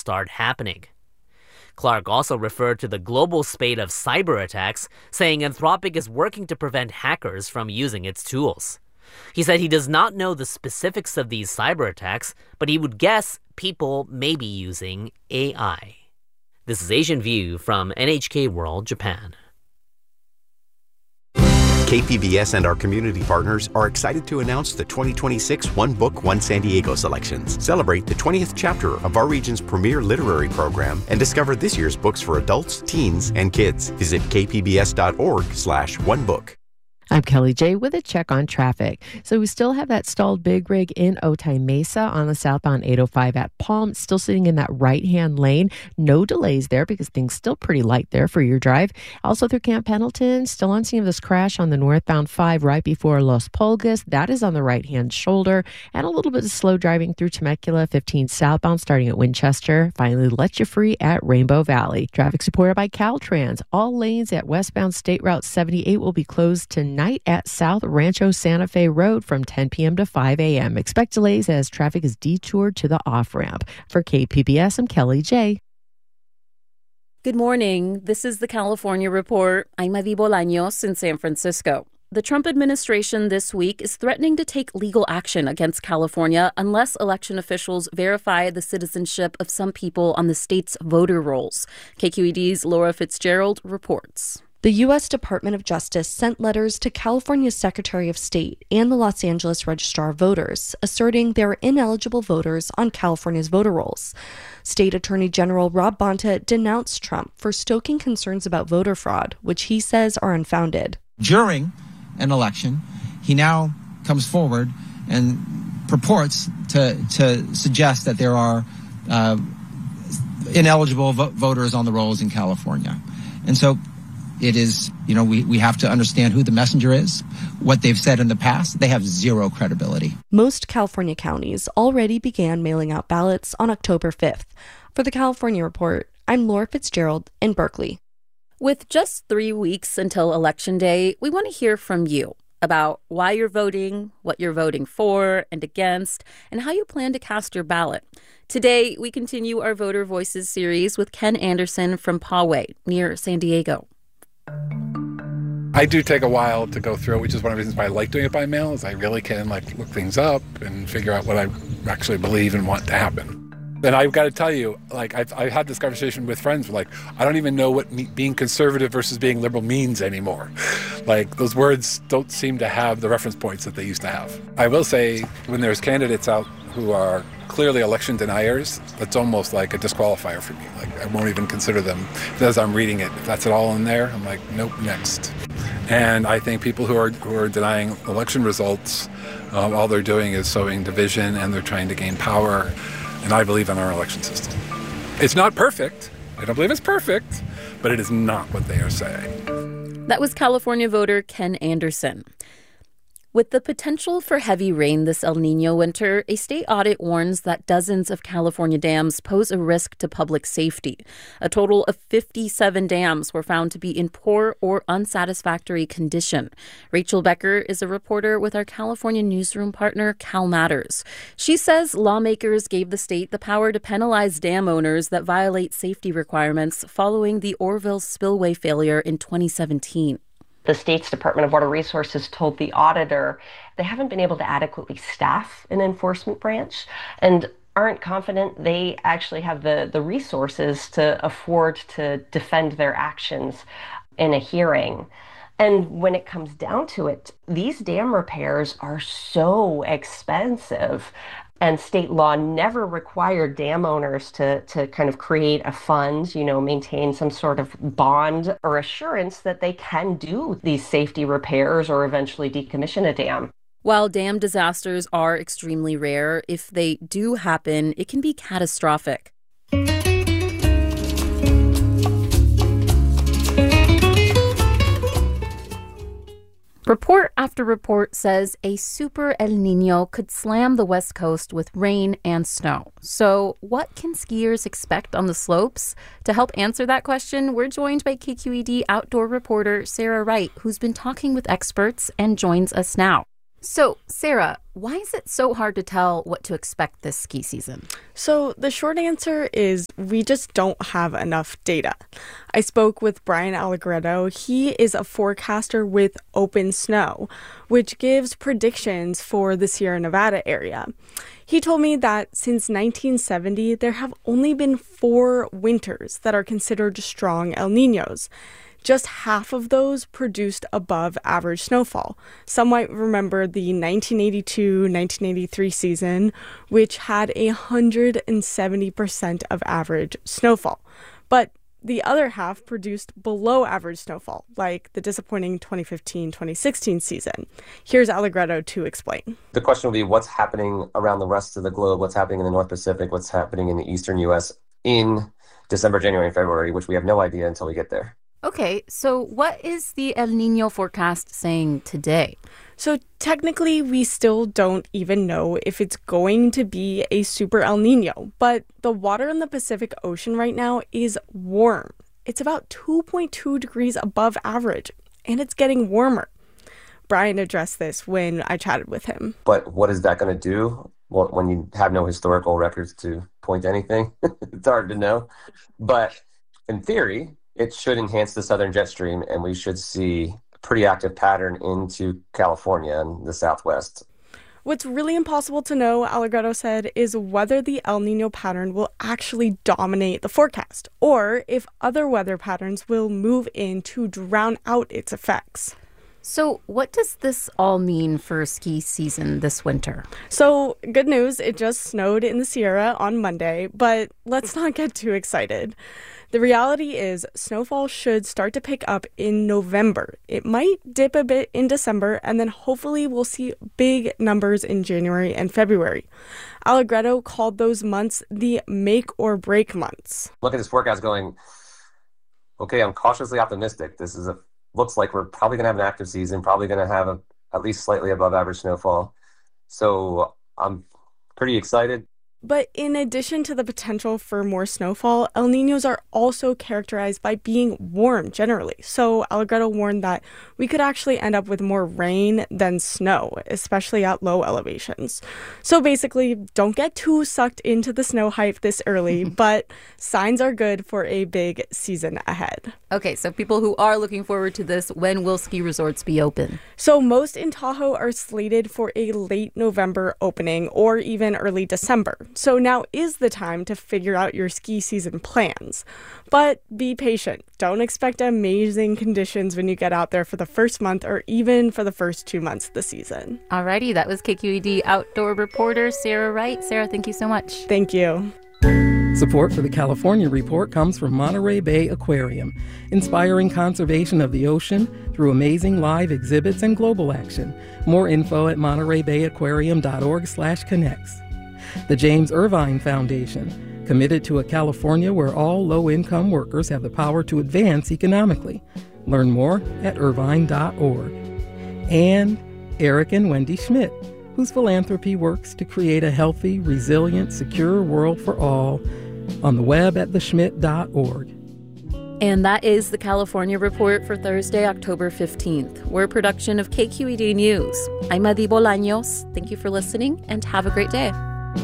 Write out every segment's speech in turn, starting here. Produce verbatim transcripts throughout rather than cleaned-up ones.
start happening. Clark also referred to the global spate of cyber attacks, saying Anthropic is working to prevent hackers from using its tools. He said he does not know the specifics of these cyber attacks, but he would guess people may be using A I. This is Asian View from N H K World Japan. K P B S and our community partners are excited to announce the twenty twenty-six One Book, One San Diego selections. Celebrate the twentieth chapter of our region's premier literary program and discover this year's books for adults, teens, and kids. Visit kpbs.org slash one book. I'm Kelly J with a check on traffic. So we still have that stalled big rig in Otay Mesa on the southbound eight oh five at Palm, still sitting in that right-hand lane. No delays there because things still pretty light there for your drive. Also through Camp Pendleton, still on scene of this crash on the northbound five right before Los Pulgas. That is on the right-hand shoulder. And a little bit of slow driving through Temecula, fifteen southbound starting at Winchester. Finally let you free at Rainbow Valley. Traffic supported by Caltrans. All lanes at westbound State Route seventy-eight will be closed tonight at South Rancho Santa Fe Road from ten p.m. to five a.m. Expect delays as traffic is detoured to the off-ramp. For K P B S, I'm Kelly J. Good morning. This is the California Report. I'm Mavi Bolaños in San Francisco. The Trump administration this week is threatening to take legal action against California unless election officials verify the citizenship of some people on the state's voter rolls. K Q E D's Laura Fitzgerald reports. The U S Department of Justice sent letters to California's Secretary of State and the Los Angeles Registrar of Voters, asserting they are ineligible voters on California's voter rolls. State Attorney General Rob Bonta denounced Trump for stoking concerns about voter fraud, which he says are unfounded. During an election, he now comes forward and purports to, to suggest that there are uh, ineligible vo- voters on the rolls in California. And so it is, you know, we, we have to understand who the messenger is, what they've said in the past. They have zero credibility. Most California counties already began mailing out ballots on October fifth. For the California Report, I'm Laura Fitzgerald in Berkeley. With just three weeks until Election Day, we want to hear from you about why you're voting, what you're voting for and against, and how you plan to cast your ballot. Today, we continue our Voter Voices series with Ken Anderson from Poway, near San Diego. I do take a while to go through it, which is one of the reasons why I like doing it by mail, is I really can like look things up and figure out what I actually believe and want to happen. And I've got to tell you, like I've, I've had this conversation with friends, like I don't even know what me, being conservative versus being liberal means anymore. Like those words don't seem to have the reference points that they used to have. I will say when there's candidates out who are clearly election deniers, that's almost like a disqualifier for me. Like I won't even consider them. As I'm reading it, if that's it all in there, I'm like, nope, next. And I think people who are who are denying election results, um, all they're doing is sowing division and they're trying to gain power. And I believe in our election system. It's not perfect. I don't believe it's perfect, but it is not what they are saying. That was California voter Ken Anderson. With the potential for heavy rain this El Niño winter, a state audit warns that dozens of California dams pose a risk to public safety. A total of fifty-seven dams were found to be in poor or unsatisfactory condition. Rachel Becker is a reporter with our California newsroom partner, Cal Matters. She says lawmakers gave the state the power to penalize dam owners that violate safety requirements following the Orville spillway failure in twenty seventeen. The state's Department of Water Resources told the auditor they haven't been able to adequately staff an enforcement branch and aren't confident they actually have the, the resources to afford to defend their actions in a hearing. And when it comes down to it, these dam repairs are so expensive. And state law never required dam owners to, to kind of create a fund, you know, maintain some sort of bond or assurance that they can do these safety repairs or eventually decommission a dam. While dam disasters are extremely rare, if they do happen, it can be catastrophic. Report after report says a super El Niño could slam the West Coast with rain and snow. So what can skiers expect on the slopes? To help answer that question, we're joined by K Q E D outdoor reporter Sarah Wright, who's been talking with experts and joins us now. So, Sarah, why is it so hard to tell what to expect this ski season? So the short answer is we just don't have enough data. I spoke with Brian Allegretto. He is a forecaster with Open Snow, which gives predictions for the Sierra Nevada area. He told me that since nineteen seventy, there have only been four winters that are considered strong El Niños. Just half of those produced above average snowfall. Some might remember the nineteen eighty-two nineteen eighty-three season, which had one hundred seventy percent of average snowfall. But the other half produced below average snowfall, like the disappointing twenty fifteen twenty sixteen season. Here's Allegretto to explain. The question will be what's happening around the rest of the globe, what's happening in the North Pacific, what's happening in the eastern U S in December, January, and February, which we have no idea until we get there. Okay, so what is the El Niño forecast saying today? So technically, we still don't even know if it's going to be a super El Niño, but the water in the Pacific Ocean right now is warm. It's about two point two degrees above average, and it's getting warmer. Brian addressed this when I chatted with him. But what is that going to do? Well, when you have no historical records to point to anything, it's hard to know. But in theory, it should enhance the southern jet stream, and we should see a pretty active pattern into California and the Southwest. What's really impossible to know, Allegretto said, is whether the El Niño pattern will actually dominate the forecast, or if other weather patterns will move in to drown out its effects. So what does this all mean for ski season this winter? So good news, it just snowed in the Sierra on Monday, but let's not get too excited. The reality is snowfall should start to pick up in November. It might dip a bit in December, and then hopefully we'll see big numbers in January and February. Allegretto called those months the make or break months. Look at this forecast going, okay, I'm cautiously optimistic. This is a looks like we're probably going to have an active season, probably going to have a, at least slightly above average snowfall. So I'm pretty excited. But in addition to the potential for more snowfall, El Niños are also characterized by being warm generally. So Allegretto warned that we could actually end up with more rain than snow, especially at low elevations. So basically, don't get too sucked into the snow hype this early, but signs are good for a big season ahead. Okay, so people who are looking forward to this, when will ski resorts be open? So most in Tahoe are slated for a late November opening or even early December. So now is the time to figure out your ski season plans. But be patient. Don't expect amazing conditions when you get out there for the first month or even for the first two months of the season. Alrighty, that was K Q E D outdoor reporter Sarah Wright. Sarah, thank you so much. Thank you. Support for the California Report comes from Monterey Bay Aquarium, inspiring conservation of the ocean through amazing live exhibits and global action. More info at monterey bay aquarium dot org slash connects. The James Irvine Foundation, committed to a California where all low-income workers have the power to advance economically. Learn more at irvine dot org. And Eric and Wendy Schmidt, whose philanthropy works to create a healthy, resilient, secure world for all, on the web at the schmidt dot org. And that is the California Report for Thursday, October fifteenth. We're a production of K Q E D News. I'm Adi Bolaños. Thank you for listening, and have a great day.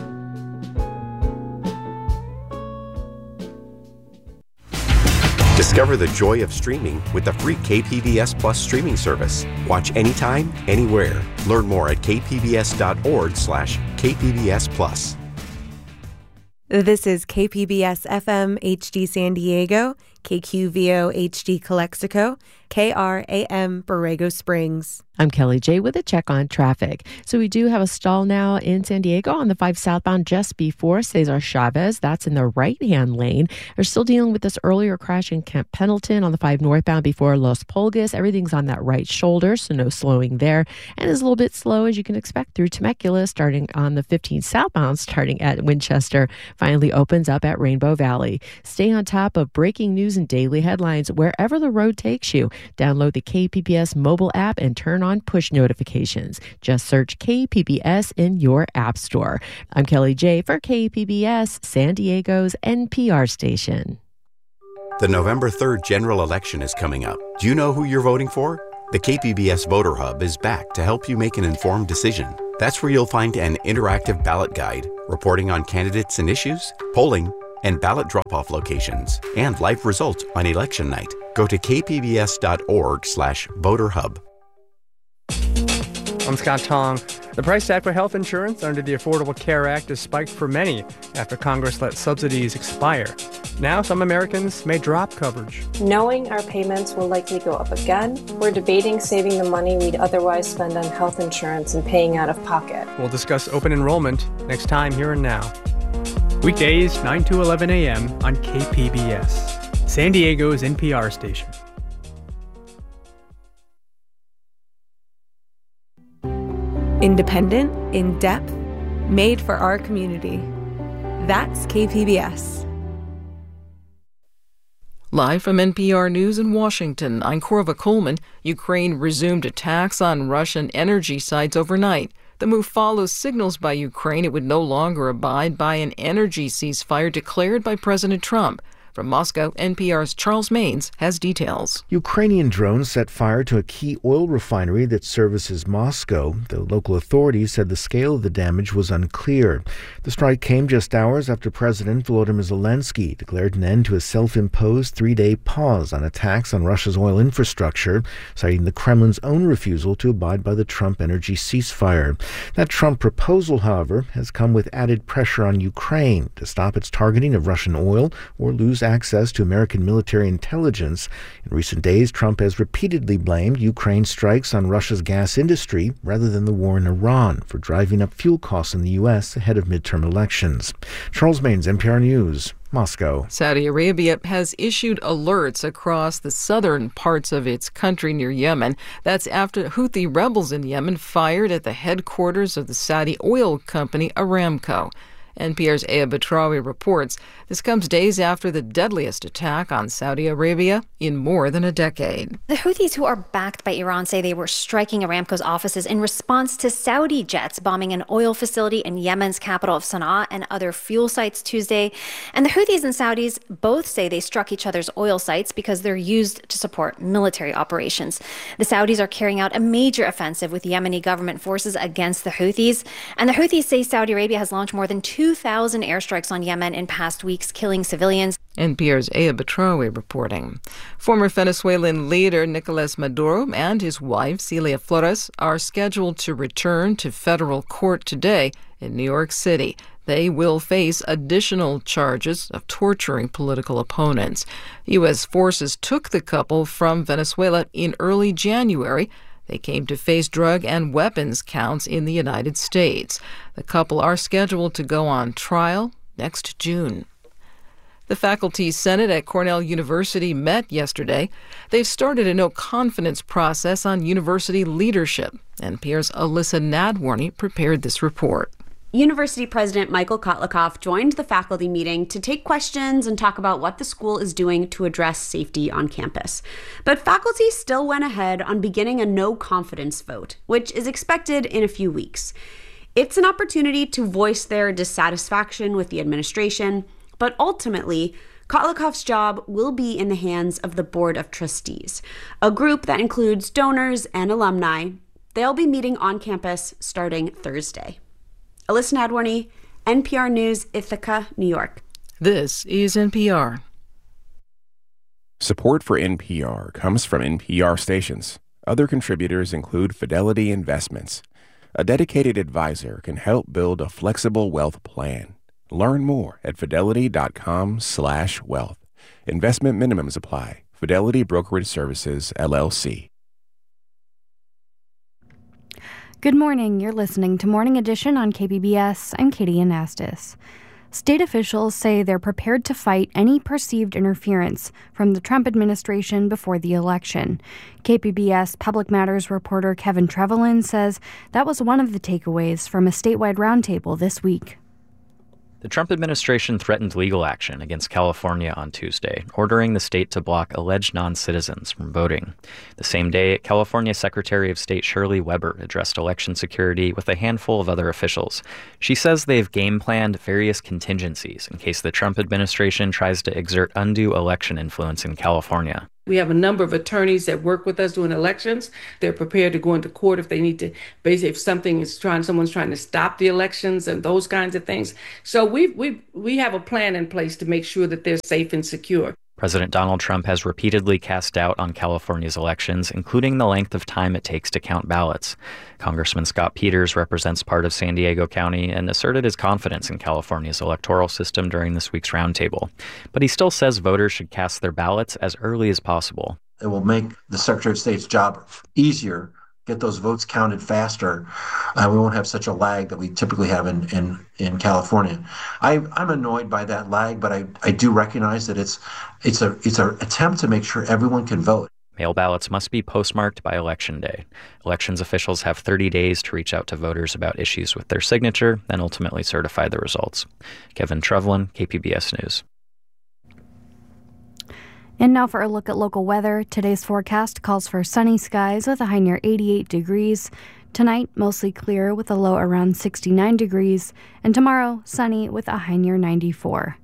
Discover the joy of streaming with the free K P B S Plus streaming service. Watch anytime, anywhere. Learn more at k p b s dot org slash k p b s plus. This is K P B S F M H D San Diego, K Q V O H D Calexico, K R A M Borrego Springs. I'm Kelly J with a check on traffic. So we do have a stall now in San Diego on the five southbound just before Cesar Chavez. That's in the right-hand lane. We're still dealing with this earlier crash in Camp Pendleton on the five northbound before Los Pulgas. Everything's on that right shoulder, so no slowing there. And it's a little bit slow, as you can expect, through Temecula, starting on the fifteen southbound, starting at Winchester, finally opens up at Rainbow Valley. Stay on top of breaking news and daily headlines wherever the road takes you. Download the K P B S mobile app and turn on push notifications. Just search K P B S in your app store. I'm Kelly J for K P B S, San Diego's N P R station. The November third general election is coming up. Do you know who you're voting for? The K P B S Voter Hub is back to help you make an informed decision. That's where you'll find an interactive ballot guide, reporting on candidates and issues, polling, and ballot drop-off locations, and live results on election night. Go to kpbs.org slash voter hub. I'm Scott Tong. The price tag for health insurance under the Affordable Care Act has spiked for many after Congress let subsidies expire. Now some Americans may drop coverage. Knowing our payments will likely go up again, we're debating saving the money we'd otherwise spend on health insurance and paying out of pocket. We'll discuss open enrollment next time Here and Now. Weekdays, nine to eleven a.m. on K P B S, San Diego's N P R station. Independent, in-depth, made for our community. That's K P B S. Live from N P R News in Washington, I'm Korva Coleman. Ukraine resumed attacks on Russian energy sites overnight. The move follows signals by Ukraine it would no longer abide by an energy ceasefire declared by President Trump. From Moscow, N P R's Charles Maines has details. Ukrainian drones set fire to a key oil refinery that services Moscow, though local authorities said the scale of the damage was unclear. The strike came just hours after President Volodymyr Zelensky declared an end to a self-imposed three-day pause on attacks on Russia's oil infrastructure, citing the Kremlin's own refusal to abide by the Trump energy ceasefire. That Trump proposal, however, has come with added pressure on Ukraine to stop its targeting of Russian oil or lose access to American military intelligence. In recent days, Trump has repeatedly blamed Ukraine's strikes on Russia's gas industry rather than the war in Iran for driving up fuel costs in the U S ahead of midterm elections. Charles Maines, N P R News, Moscow. Saudi Arabia has issued alerts across the southern parts of its country near Yemen. That's after Houthi rebels in Yemen fired at the headquarters of the Saudi oil company Aramco. N P R's Aya Batrawi reports this comes days after the deadliest attack on Saudi Arabia in more than a decade. The Houthis, who are backed by Iran, say they were striking Aramco's offices in response to Saudi jets bombing an oil facility in Yemen's capital of Sana'a and other fuel sites Tuesday. And the Houthis and Saudis both say they struck each other's oil sites because they're used to support military operations. The Saudis are carrying out a major offensive with Yemeni government forces against the Houthis. And the Houthis say Saudi Arabia has launched more than two thousand airstrikes on Yemen in past weeks, killing civilians. N P R's Aya Batrawi reporting. Former Venezuelan leader Nicolas Maduro and his wife Celia Flores are scheduled to return to federal court today in New York City. They will face additional charges of torturing political opponents. U S forces took the couple from Venezuela in early January. They came to face drug and weapons counts in the United States. The couple are scheduled to go on trial next June. The Faculty Senate at Cornell University met yesterday. They've started a no-confidence process on university leadership. N P R's Alyssa Nadworny prepared this report. University President Michael Kotlikoff joined the faculty meeting to take questions and talk about what the school is doing to address safety on campus. But faculty still went ahead on beginning a no-confidence vote, which is expected in a few weeks. It's an opportunity to voice their dissatisfaction with the administration, but ultimately, Kotlikoff's job will be in the hands of the Board of Trustees, a group that includes donors and alumni. They'll be meeting on campus starting Thursday. Alyssa Nadworny, N P R News, Ithaca, New York. This is N P R. Support for N P R comes from N P R stations. Other contributors include Fidelity Investments. A dedicated advisor can help build a flexible wealth plan. Learn more at fidelity.com slash wealth. Investment minimums apply. Fidelity Brokerage Services, L L C. Good morning. You're listening to Morning Edition on K P B S. I'm Katie Anastas. State officials say they're prepared to fight any perceived interference from the Trump administration before the election. K P B S Public Matters reporter Kevin Trevelyan says that was one of the takeaways from a statewide roundtable this week. The Trump administration threatened legal action against California on Tuesday, ordering the state to block alleged non-citizens from voting. The same day, California Secretary of State Shirley Weber addressed election security with a handful of other officials. She says they've game-planned various contingencies in case the Trump administration tries to exert undue election influence in California. We have a number of attorneys that work with us doing elections. They're prepared to go into court if they need to, basically if something is trying, someone's trying to stop the elections and those kinds of things. So we we we have a plan in place to make sure that they're safe and secure. President Donald Trump has repeatedly cast doubt on California's elections, including the length of time it takes to count ballots. Congressman Scott Peters represents part of San Diego County and asserted his confidence in California's electoral system during this week's roundtable. But he still says voters should cast their ballots as early as possible. It will make the Secretary of State's job easier, get those votes counted faster. Uh, we won't have such a lag that we typically have in, in, in California. I, I'm annoyed by that lag, but I, I do recognize that it's it's a it's an attempt to make sure everyone can vote. Mail ballots must be postmarked by Election Day. Elections officials have thirty days to reach out to voters about issues with their signature and ultimately certify the results. Kevin Trevlin, K P B S News. And now for a look at local weather. Today's forecast calls for sunny skies with a high near eighty-eight degrees. Tonight, mostly clear with a low around sixty-nine degrees. And tomorrow, sunny with a high near ninety-four.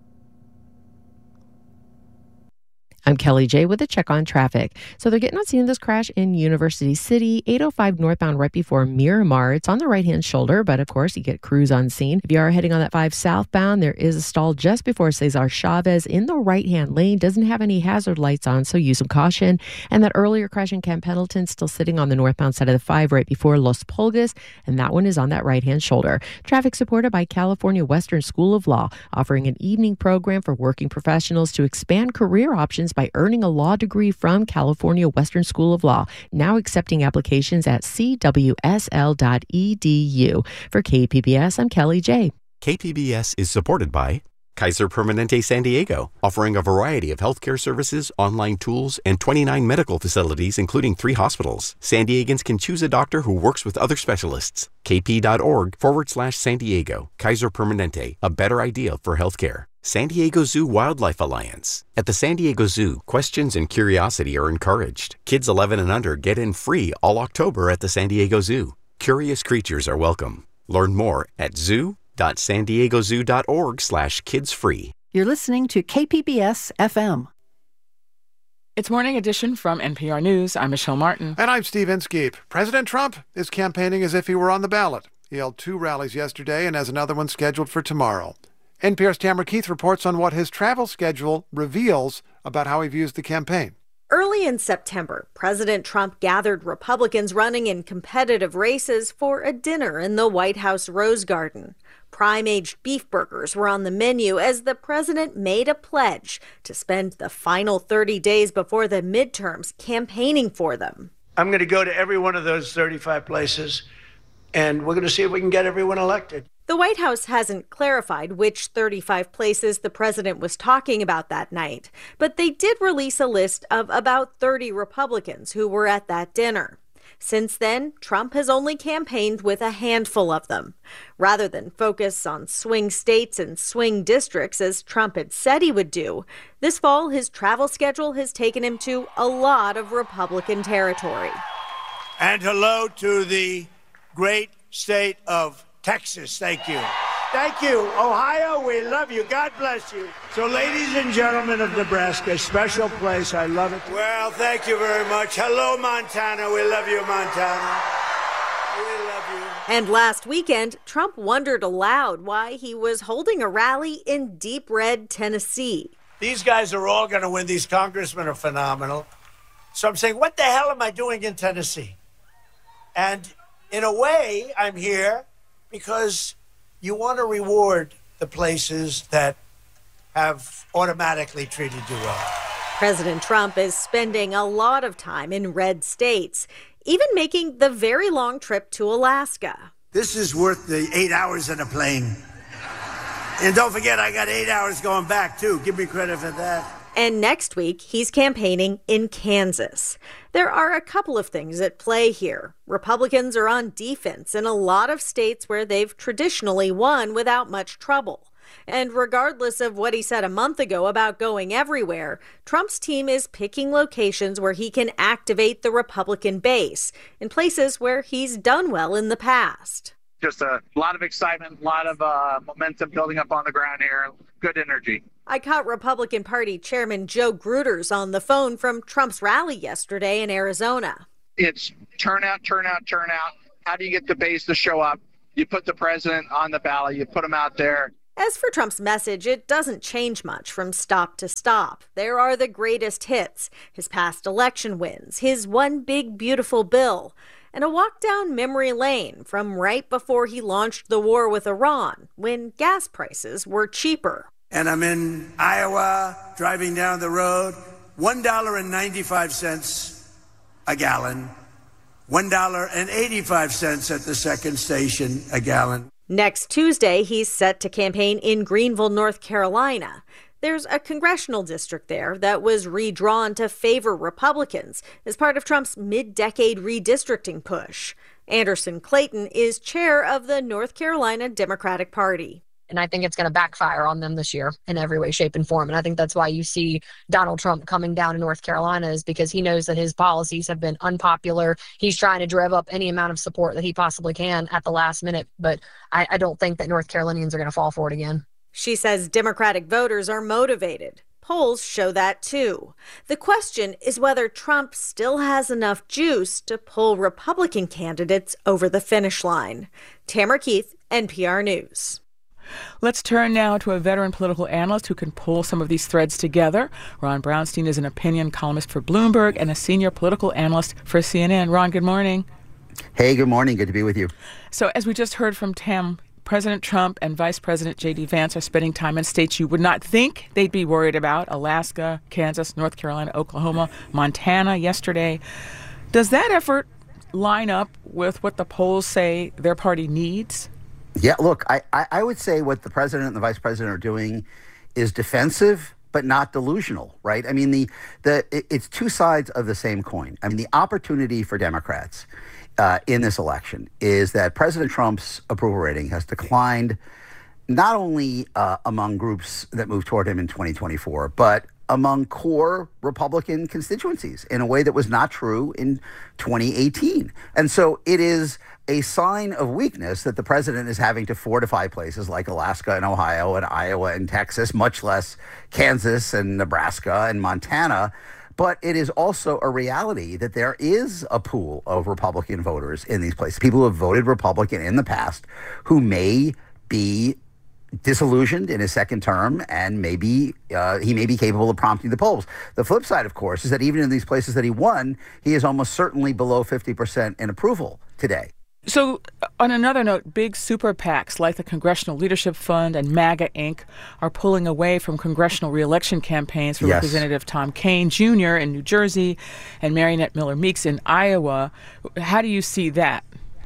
I'm Kelly J with a check on traffic. So they're getting on scene of this crash in University City, eight oh five northbound right before Miramar. It's on the right-hand shoulder, but of course you get crews on scene. If you are heading on that five southbound, there is a stall just before Cesar Chavez in the right-hand lane. Doesn't have any hazard lights on, so use some caution. And that earlier crash in Camp Pendleton still sitting on the northbound side of the five right before Los Pulgas, and that one is on that right-hand shoulder. Traffic supported by California Western School of Law, offering an evening program for working professionals to expand career options by earning a law degree from California Western School of Law, now accepting applications at c w s l dot e d u. For K P B S, I'm Kelly J. K P B S is supported by Kaiser Permanente San Diego, offering a variety of healthcare services, online tools, and twenty-nine medical facilities, including three hospitals. San Diegans can choose a doctor who works with other specialists. kp.org forward slash San Diego. Kaiser Permanente, a better idea for healthcare. San Diego Zoo Wildlife Alliance. At the San Diego Zoo, questions and curiosity are encouraged. Kids eleven and under get in free all October at the San Diego Zoo. Curious creatures are welcome. Learn more at zoo dot san diego zoo dot org slash kids free. You're listening to K P B S F M. It's Morning Edition from N P R News. I'm Michelle Martin. And I'm Steve Inskeep. President Trump is campaigning as if he were on the ballot. He held two rallies yesterday and has another one scheduled for tomorrow. N P R's Tamara Keith reports on what his travel schedule reveals about how he views the campaign. Early in September, President Trump gathered Republicans running in competitive races for a dinner in the White House Rose Garden. Prime-aged beef burgers were on the menu as the president made a pledge to spend the final thirty days before the midterms campaigning for them. I'm going to go to every one of those thirty-five places, and we're going to see if we can get everyone elected. The White House hasn't clarified which thirty-five places the president was talking about that night, but they did release a list of about thirty Republicans who were at that dinner. Since then, Trump has only campaigned with a handful of them. Rather than focus on swing states and swing districts as Trump had said he would do, this fall his travel schedule has taken him to a lot of Republican territory. And hello to the great state of Texas. Thank you. Thank you. Ohio, we love you. God bless you. So, ladies and gentlemen of Nebraska, special place. I love it. Well, thank you very much. Hello, Montana. We love you, Montana. We love you. And last weekend, Trump wondered aloud why he was holding a rally in deep red Tennessee. These guys are all going to win. These congressmen are phenomenal. So I'm saying, what the hell am I doing in Tennessee? And in a way, I'm here because you want to reward the places that have automatically treated you well. President Trump is spending a lot of time in red states, even making the very long trip to Alaska. This is worth the eight hours in a plane. And don't forget, I got eight hours going back, too. Give me credit for that. And next week, he's campaigning in Kansas. There are a couple of things at play here. Republicans are on defense in a lot of states where they've traditionally won without much trouble. And regardless of what he said a month ago about going everywhere, Trump's team is picking locations where he can activate the Republican base in places where he's done well in the past. just a lot of excitement, a lot of uh, momentum building up on the ground here. Good energy. I caught Republican Party Chairman Joe Gruters on the phone from Trump's rally yesterday in Arizona. It's turnout, turnout, turnout. How do you get the base to show up? You put the president on the ballot. You put him out there. As for Trump's message, it doesn't change much from stop to stop. There are the greatest hits, his past election wins, his one big beautiful bill, and a walk down memory lane from right before he launched the war with Iran, when gas prices were cheaper. And I'm in Iowa, driving down the road, one dollar and ninety-five cents a gallon, one dollar and eighty-five cents at the second station a gallon. Next Tuesday, he's set to campaign in Greenville, North Carolina. There's a congressional district there that was redrawn to favor Republicans as part of Trump's mid-decade redistricting push. Anderson Clayton is chair of the North Carolina Democratic Party. And I think it's going to backfire on them this year in every way, shape, and form. And I think that's why you see Donald Trump coming down to North Carolina, is because he knows that his policies have been unpopular. He's trying to rev up any amount of support that he possibly can at the last minute. But I, I don't think that North Carolinians are going to fall for it again. She says Democratic voters are motivated. Polls show that, too. The question is whether Trump still has enough juice to pull Republican candidates over the finish line. Tamara Keith, N P R News. Let's turn now to a veteran political analyst who can pull some of these threads together. Ron Brownstein is an opinion columnist for Bloomberg and a senior political analyst for C N N. Ron, good morning. Hey, good morning. Good to be with you. So as we just heard from Tam, President Trump and Vice President J D. Vance are spending time in states you would not think they'd be worried about: Alaska, Kansas, North Carolina, Oklahoma, Montana yesterday. Does that effort line up with what the polls say their party needs? Yeah, look, I, I, I would say what the president and the vice president are doing is defensive, but not delusional, right? I mean, the the it, it's two sides of the same coin. I mean, the opportunity for Democrats uh, in this election is that President Trump's approval rating has declined not only uh, among groups that move toward him in twenty twenty-four, but among core Republican constituencies in a way that was not true in twenty eighteen. And so it is a sign of weakness that the president is having to fortify places like Alaska and Ohio and Iowa and Texas, much less Kansas and Nebraska and Montana. But it is also a reality that there is a pool of Republican voters in these places, people who have voted Republican in the past who may be disillusioned in his second term, and maybe uh, he may be capable of prompting the polls. The flip side, of course, is that even in these places that he won, he is almost certainly below fifty percent in approval today. So on another note, big super PACs like the Congressional Leadership Fund and MAGA Incorporated are pulling away from congressional reelection campaigns for yes. Representative Tom Kean Junior in New Jersey and Mariannette Miller Meeks in Iowa. How do you see that?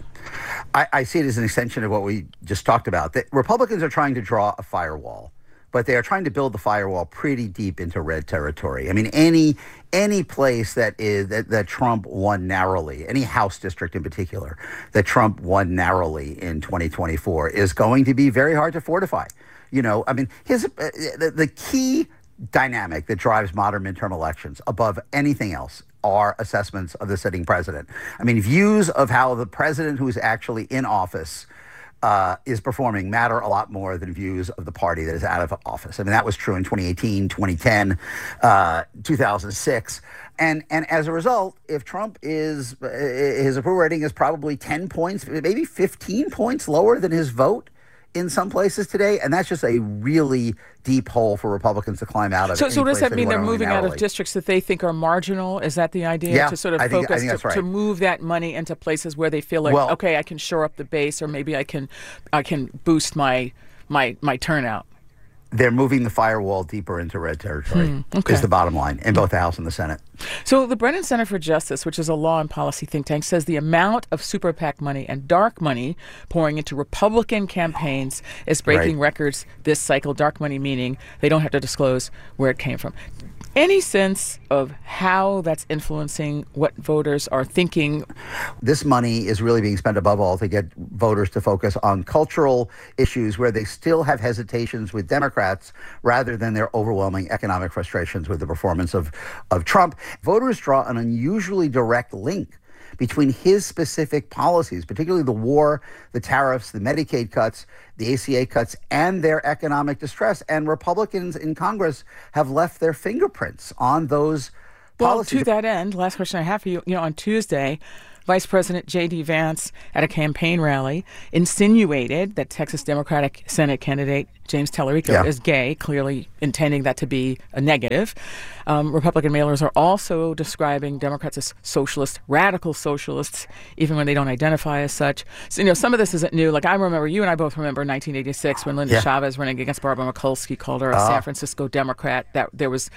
I, I see it as an extension of what we just talked about. That Republicans are trying to draw a firewall, but they are trying to build the firewall pretty deep into red territory. I mean, any any place that is that, that Trump won narrowly, any House district in particular that Trump won narrowly in twenty twenty-four is going to be very hard to fortify. You know, I mean, his uh, the, the key dynamic that drives modern midterm elections above anything else are assessments of the sitting president. I mean, views of how the president who is actually in office uh, is performing matter a lot more than views of the party that is out of office. I mean, that was true in twenty eighteen, twenty ten, uh, two thousand six. And and as a result, if Trump is, uh, his approval rating is probably ten points, maybe fifteen points lower than his vote in some places today, and that's just a really deep hole for Republicans to climb out of. So, so does that mean they're moving out of districts that they think are marginal? Is that the idea? Yeah, to sort of I think, focus, I think that's to, right. to move that money into places where they feel like, well, okay, I can shore up the base, or maybe I can, I can boost my, my, my turnout. They're moving the firewall deeper into red territory, hmm, okay. is the bottom line, in both the House and the Senate. So the Brennan Center for Justice, which is a law and policy think tank, says the amount of super PAC money and dark money pouring into Republican campaigns is breaking right. records this cycle. Dark money meaning they don't have to disclose where it came from. Any sense of how that's influencing what voters are thinking? This money is really being spent above all to get voters to focus on cultural issues where they still have hesitations with Democrats rather than their overwhelming economic frustrations with the performance of, of Trump. Voters draw an unusually direct link between his specific policies, particularly the war, the tariffs, the Medicaid cuts, the A C A cuts, and their economic distress. And Republicans in Congress have left their fingerprints on those well, policies. Well, to that end, last question I have for you, you know, on Tuesday, Vice President J D. Vance at a campaign rally insinuated that Texas Democratic Senate candidate James Tallarico yeah. is gay, clearly intending that to be a negative. Um, Republican mailers are also describing Democrats as socialist, radical socialists, even when they don't identify as such. So, you know, some of this isn't new. Like, I remember, you and I both remember nineteen eighty-six when Linda yeah. Chavez running against Barbara Mikulski called her a uh. San Francisco Democrat. That there was...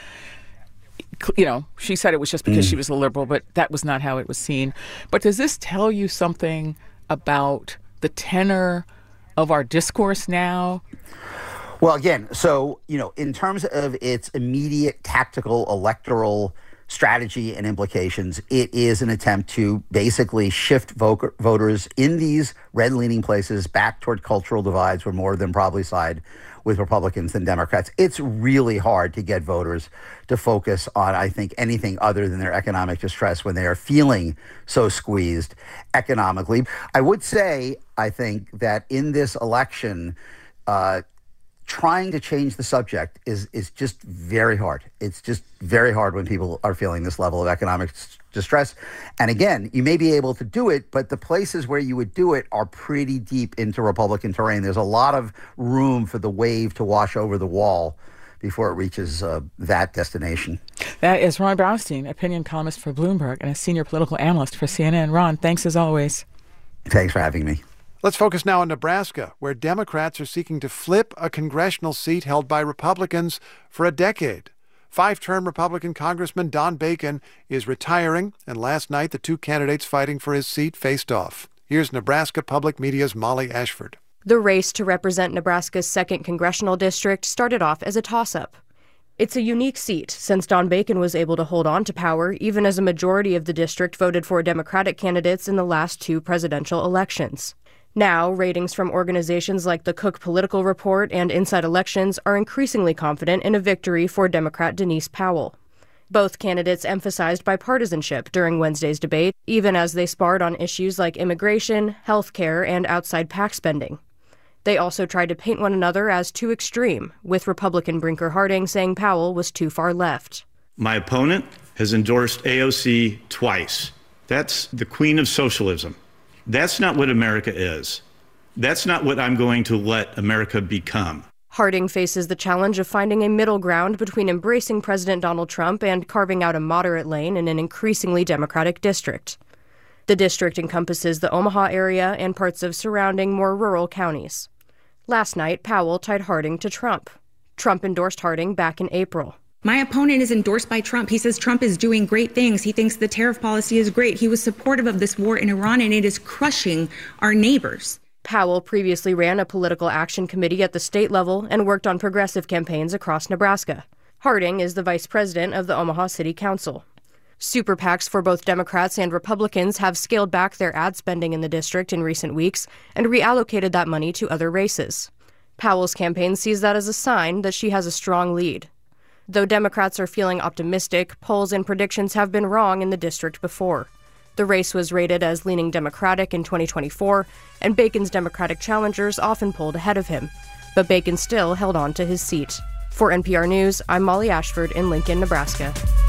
You know, she said it was just because mm. she was a liberal, but that was not how it was seen. But does this tell you something about the tenor of our discourse now? Well, again, so, you know, in terms of its immediate tactical electoral strategy and implications, it is an attempt to basically shift vo- voters in these red-leaning places back toward cultural divides where more of them probably side with Republicans than Democrats. It's really hard to get voters to focus on, I think, anything other than their economic distress when they are feeling so squeezed economically. I would say, I think, that in this election, uh, trying to change the subject is is just very hard. It's just very hard when people are feeling this level of economic distress. And again, you may be able to do it, but the places where you would do it are pretty deep into Republican terrain. There's a lot of room for the wave to wash over the wall before it reaches uh, that destination. That is Ron Brownstein, opinion columnist for Bloomberg and a senior political analyst for C N N. Ron, thanks as always. Thanks for having me. Let's focus now on Nebraska, where Democrats are seeking to flip a congressional seat held by Republicans for a decade. Five-term Republican Congressman Don Bacon is retiring, and last night the two candidates fighting for his seat faced off. Here's Nebraska Public Media's Molly Ashford. The race to represent Nebraska's second congressional district started off as a toss-up. It's a unique seat, since Don Bacon was able to hold on to power even as a majority of the district voted for Democratic candidates in the last two presidential elections. Now, ratings from organizations like the Cook Political Report and Inside Elections are increasingly confident in a victory for Democrat Denise Powell. Both candidates emphasized bipartisanship during Wednesday's debate, even as they sparred on issues like immigration, health care, and outside PAC spending. They also tried to paint one another as too extreme, with Republican Brinker Harding saying Powell was too far left. My opponent has endorsed A O C twice. That's the queen of socialism. That's not what America is. That's not what I'm going to let America become. Harding faces the challenge of finding a middle ground between embracing President Donald Trump and carving out a moderate lane in an increasingly Democratic district. The district encompasses the Omaha area and parts of surrounding, more rural counties. Last night, Powell tied Harding to Trump. Trump endorsed Harding back in April. My opponent is endorsed by Trump. He says Trump is doing great things. He thinks the tariff policy is great. He was supportive of this war in Iran, and it is crushing our neighbors. Powell previously ran a political action committee at the state level and worked on progressive campaigns across Nebraska. Harding is the vice president of the Omaha City Council. Super PACs for both Democrats and Republicans have scaled back their ad spending in the district in recent weeks and reallocated that money to other races. Powell's campaign sees that as a sign that she has a strong lead. Though Democrats are feeling optimistic, polls and predictions have been wrong in the district before. The race was rated as leaning Democratic in twenty twenty-four, and Bacon's Democratic challengers often polled ahead of him. But Bacon still held on to his seat. For N P R News, I'm Molly Ashford in Lincoln, Nebraska.